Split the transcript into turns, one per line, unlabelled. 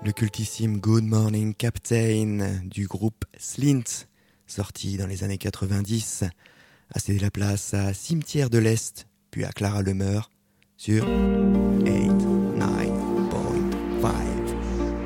Le cultissime Good Morning Captain du groupe Slint, sorti dans les années 90, a cédé la place à Cimetière de l'Est, puis à Clara Lemeur sur 8.